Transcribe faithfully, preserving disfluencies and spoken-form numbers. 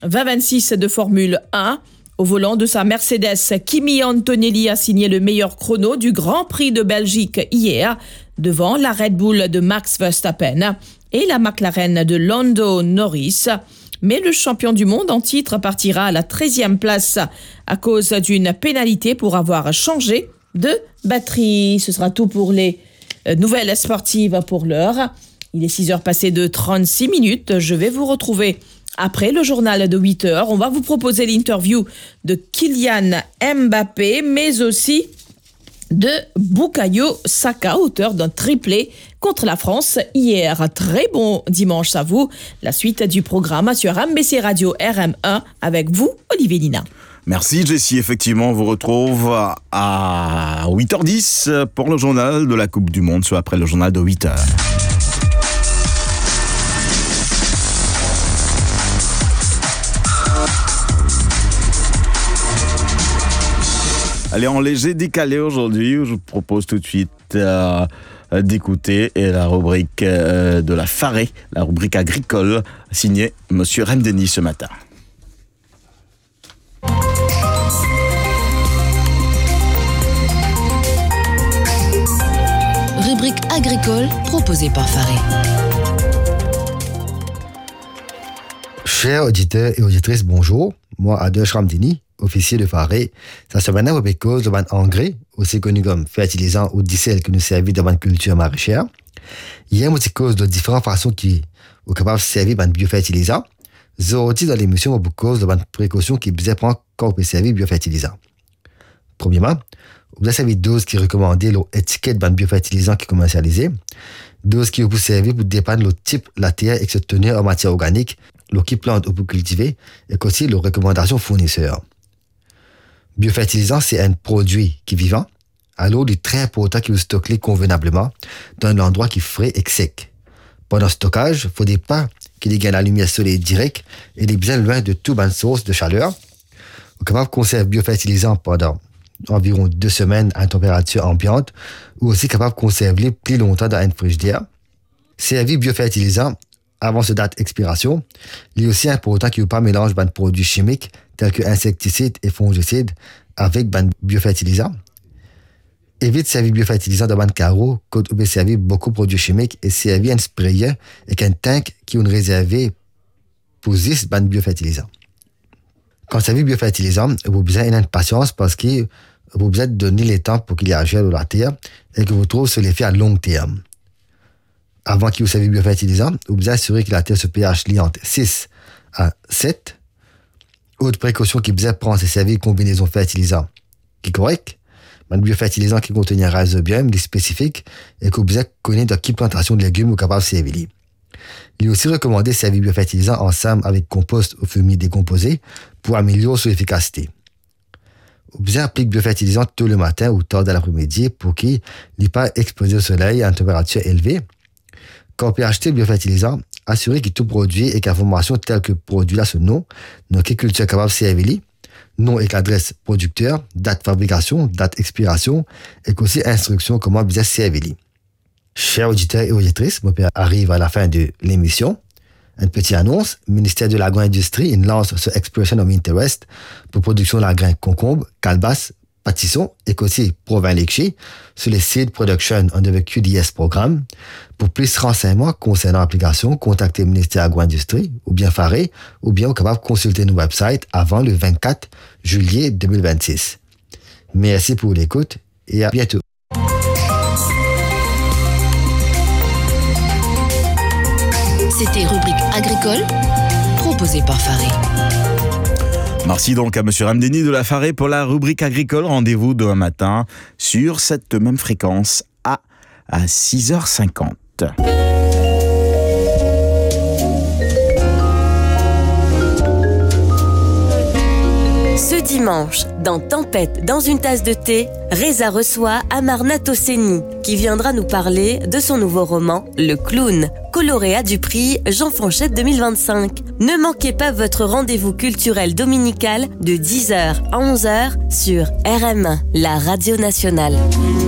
vingt vingt-six de Formule un. Au volant de sa Mercedes, Kimi Antonelli a signé le meilleur chrono du Grand Prix de Belgique hier, devant la Red Bull de Max Verstappen et la McLaren de Lando Norris. Mais le champion du monde en titre partira à la treizième place à cause d'une pénalité pour avoir changé de batterie. Ce sera tout pour les nouvelles sportives pour l'heure. Il est six heures passées de trente-six minutes. Je vais vous retrouver après le journal de huit heures. On va vous proposer l'interview de Kylian Mbappé, mais aussi de Bukayo Saka, auteur d'un triplé contre la France hier. Très bon dimanche à vous. La suite du programme sur M B C Radio R M un avec vous, Olivier Lina. Merci Jessie, effectivement on vous retrouve à huit heures dix pour le journal de la Coupe du Monde, soit après le journal de huit heures. Allez, en léger décalé aujourd'hui, je vous propose tout de suite euh, d'écouter la rubrique euh, de la Farée, la rubrique agricole, signée Monsieur Remdeni ce matin. Rubrique agricole proposée par Farée. Chers auditeurs et auditrices, bonjour. Moi, Adesh Ramdini, officier de Farée. Ça se maintenant avec cause de ban engrais, aussi connu comme fertilisant ou dicelle que nous servons de ban culture maraîchère. Il y a une cause de différentes façons qui sont capables de servir ban biofertilisant. Aujourd'hui, dans l'émission, on vous cause de ban précautions qui vous prendre quand on peut servir biofertilisant. Premièrement, vous avez servi dose qui est recommandée, l'étiquette ban biofertilisant qui est commercialisée. Dose qui vous servir pour dépendre le type, la terre et que se tenir en matière organique, le qui plante ou pour cultiver, et aussi les recommandations fournisseurs. Biofertilisant, c'est un produit qui est vivant, alors il est très important qu'il soit stocké convenablement dans un endroit qui est frais et sec. Pendant le stockage, il ne faudrait pas qu'il y ait la lumière solaire directe et il est bien loin de toute bonne source de chaleur. On est capable de conserver biofertilisant pendant environ deux semaines à une température ambiante ou aussi capable de conserver plus longtemps dans une frigidaire. Servir biofertilisant avant ce date d'expiration, il est aussi important qu'il n'y ait pas mélange de produits chimiques tels que insecticides et fongicides avec des biofertilisants. Évite de servir biofertilisant dans le carreau quand vous servir beaucoup de produits chimiques et servir un sprayer avec un tank qui est réservé pour dix biofertilisants. Quand vous servir biofertilisant, vous avez besoin d'une patience parce que vous avez besoin de donner le temps pour qu'il y ait agir dans la terre et que vous trouvez sur l'effet à long terme. Avant qu'il vous serve biofertilisant, vous devez assurer que la terre se pH lie entre six à sept. Autre précaution qui vous prendre, c'est servir combinaison fertilisant qui est correcte. Un biofertilisant qui contient un rhizobium, des spécifiques, et que vous connaissez dans quelle plantation de légumes vous capable de servir. Il est aussi recommandé de servir biofertilisant ensemble avec compost ou fumier décomposé pour améliorer son efficacité. Vous appliquez biofertilisant tôt le matin ou tard dans l'après-midi pour qu'il n'ait pas exposé au soleil à une température élevée. Quand on peut acheter le biofertilisant, assurez que tout produit et qu'information telle que produit là ce nom, donc quelle culture capable de servir, nom et l'adresse producteur, date de fabrication, date d'expiration, et aussi instruction comment bien servir. Chers auditeurs et auditrices, mon père arrive à la fin de l'émission. Une petite annonce, le ministère de l'Agro-Industrie lance ce Expression of Interest pour production de la graine concombre, calebasse, pâtisson et aussi provins léchés sur le Seed Production under the Q D S programme. Pour plus de renseignements concernant l'application, contactez le ministère de l'Agro-Industrie ou bien Farée ou bien au capable de consulter nos websites avant le vingt-quatre juillet deux mille vingt-six. Merci pour l'écoute et à bientôt. C'était rubrique agricole proposée par Farée. Merci donc à Monsieur Ramdeni de la Farée pour la rubrique agricole. Rendez-vous demain matin sur cette même fréquence à, à six heures cinquante. Ce dimanche, dans Tempête dans une tasse de thé, Reza reçoit Amarna Tosseni, qui viendra nous parler de son nouveau roman, Le Clown, lauréat du prix Jean Fanchette deux mille vingt-cinq. Ne manquez pas votre rendez-vous culturel dominical de dix heures à onze heures sur R M un, la radio nationale.